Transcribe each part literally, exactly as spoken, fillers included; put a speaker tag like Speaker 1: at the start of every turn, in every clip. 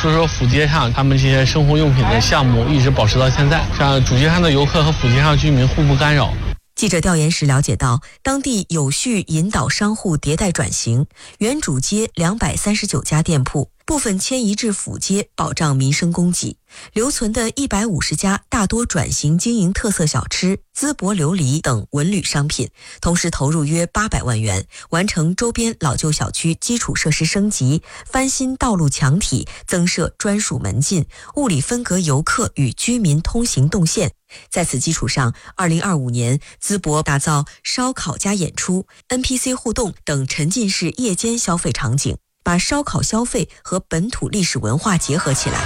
Speaker 1: 所以说府街上他们这些生活用品的项目一直保持到现在，让主街上的游客和府街上居民互不干扰。
Speaker 2: 记者调研时了解到，当地有序引导商户迭代转型，原主街两百三十九家店铺部分迁移至府街，保障民生供给。留存的一百五十家大多转型经营特色小吃、淄博琉璃等文旅商品，同时投入约八百万元，完成周边老旧小区基础设施升级、翻新道路墙体、增设专属门禁、物理分隔游客与居民通行动线。在此基础上，二零二五年淄博打造烧烤加演出、N P C 互动等沉浸式夜间消费场景，把烧烤消费和本土历史文化结合起来。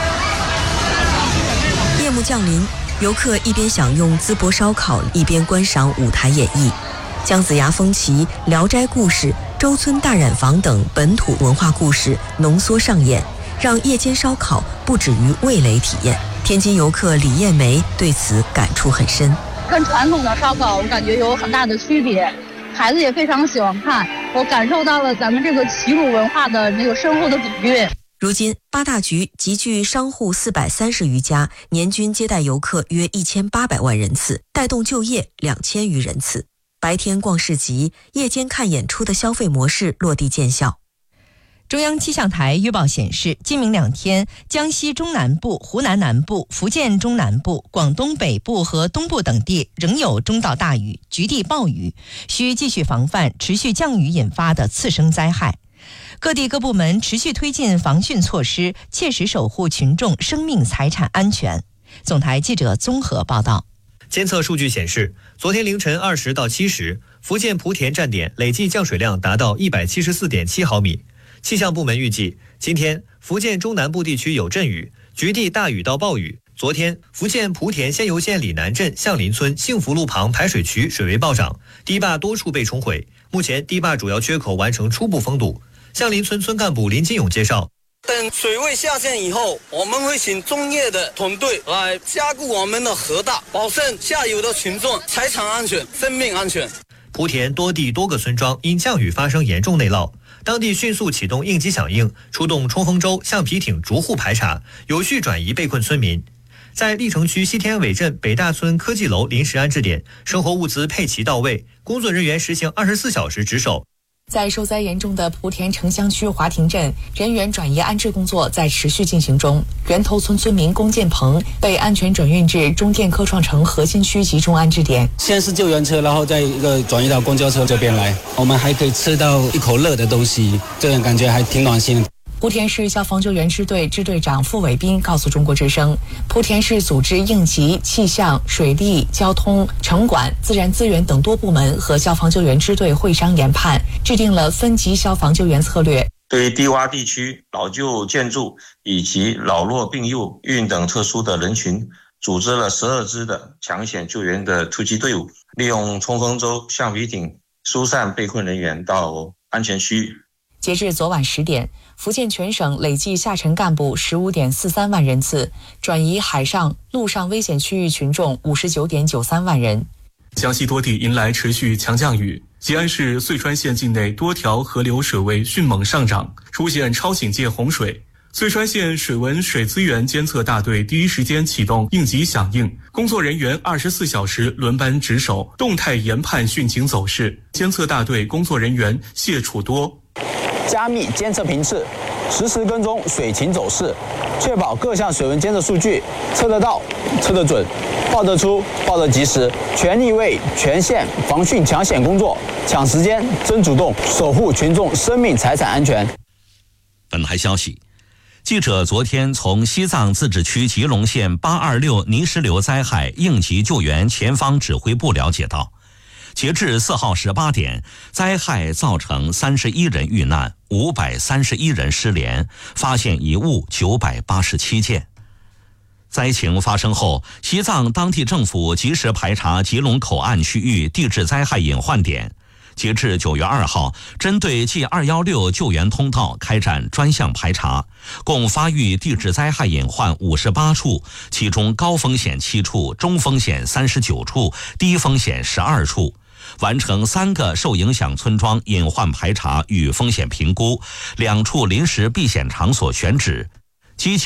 Speaker 2: 夜幕降临，游客一边享用淄博烧烤，一边观赏舞台演绎。姜子牙风旗、聊斋故事、周村大染坊等本土文化故事浓缩上演，让夜间烧烤不止于味蕾体验。天津游客李艳梅对此感触很深。
Speaker 3: 跟传统的烧烤我感觉有很大的区别，孩子也非常喜欢看，我感受到了咱们这个齐鲁文化的那个深厚的底蕴。
Speaker 2: 如今八大局集聚商户四百三十余家，年均接待游客约一千八百万人次，带动就业两千余人次。白天逛市集，夜间看演出的消费模式落地见效。
Speaker 4: 中央气象台预报显示，今明两天，江西中南部、湖南南部、福建中南部、广东北部和东部等地仍有中到大雨，局地暴雨，需继续防范持续降雨引发的次生灾害。各地各部门持续推进防汛措施，切实守护群众生命财产安全。总台记者综合报道。
Speaker 5: 监测数据显示，昨天凌晨二时到七时，福建莆田站点累计降水量达到一百七十四点七毫米。气象部门预计，今天福建中南部地区有阵雨，局地大雨到暴雨。昨天，福建莆田仙游县里南镇向林村幸福路旁排水渠水位暴涨，堤坝多处被冲毁。目前堤坝主要缺口完成初步封堵。向林村村干部林金勇介绍，
Speaker 6: 等水位下降以后，我们会请专业的团队来加固我们的河道，保证下游的群众财产安全、生命安全。
Speaker 5: 莆田多地多个村庄因降雨发生严重内涝，当地迅速启动应急响应，出动冲锋舟、橡皮艇逐户排查，有序转移被困村民。在历城区西天尾镇北大村科技楼临时安置点，生活物资配齐到位，工作人员实行二十四小时值守。
Speaker 7: 在受灾严重的莆田城乡区华亭镇，人员转移安置工作在持续进行中。源头村村民龚建鹏被安全转运至中电科创城核心区集中安置点。
Speaker 8: 先是救援车，然后再一个转移到公交车这边来，我们还可以吃到一口热的东西，这样感觉还挺暖心的。
Speaker 7: 莆田市消防救援支队支队长傅伟斌告诉中国之声，莆田市组织应急、气象、水利、交通、城管、自然资源等多部门和消防救援支队会商研判，制定了分级消防救援策略。
Speaker 9: 对于低洼地区、老旧建筑以及老弱病幼、孕等特殊的人群，组织了十二支的抢险救援的突击队伍，利用冲锋舟、橡皮艇疏散被困人员到安全区。
Speaker 7: 截至昨晚十点，福建全省累计下沉干部十五点四三万人次，转移海上、陆上危险区域群众五十九点九三万人。
Speaker 10: 江西多地迎来持续强降雨，吉安市遂川县境内多条河流水位迅猛上涨，出现超警戒洪水。遂川县水文水资源监测大队第一时间启动应急响应，工作人员二十四小时轮班值守，动态研判汛情走势。监测大队工作人员谢楚多。
Speaker 11: 加密监测频次，实时跟踪水情走势，确保各项水文监测数据测得到、测得准、报得出、报得及时，全力为全县防汛抢险工作抢时间、争主动，守护群众生命财产安全。
Speaker 12: 本台消息，记者昨天从西藏自治区吉隆县八二六泥石流灾害应急救援前方指挥部了解到，截至四号十八点，灾害造成三十一人遇难，五百三十一人失联，发现遗物九百八十七件。灾情发生后，西藏当地政府及时排查吉隆口岸区域地质灾害隐患点。截至九月二号，针对 G 二一六救援通道开展专项排查，共发育地质灾害隐患五十八处，其中高风险七处，中风险三十九处，低风险十二处。完成三个受影响村庄隐患排查与风险评估，两处临时避险场所选址。